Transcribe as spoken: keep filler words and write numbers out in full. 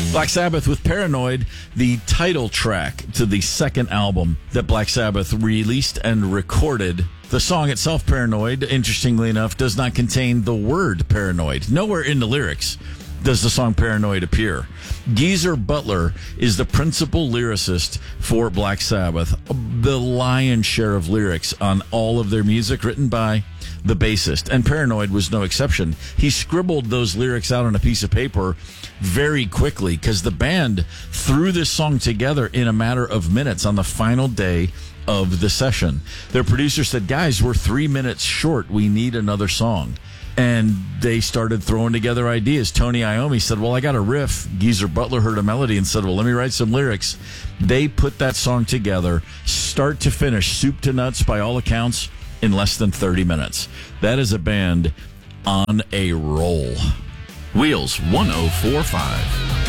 Black Sabbath with Paranoid, the title track to the second album that Black Sabbath released and recorded. The song itself, Paranoid, interestingly enough, does not contain the word paranoid. Nowhere in the lyrics does the song Paranoid appear. Geezer Butler is the principal lyricist for Black Sabbath. The lion's share of lyrics on all of their music written by the bassist, and Paranoid was no exception. He scribbled those lyrics out on a piece of paper very quickly because the band threw this song together in a matter of minutes on the final day of the session. Their producer said, guys, we're three minutes short. We need another song. And they started throwing together ideas. Tony Iommi said, well, I got a riff. Geezer Butler heard a melody and said, well, let me write some lyrics. They put that song together, start to finish, soup to nuts, by all accounts, in less than thirty minutes. That is a band on a roll. Wheels one oh four point five.